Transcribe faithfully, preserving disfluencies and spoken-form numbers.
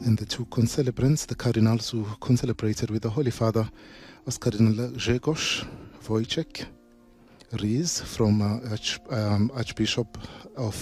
and the two concelebrants, the cardinals who concelebrated with the Holy Father, was Cardinal Grzegorz Wojciech Ries from uh, Arch, um, Archbishop of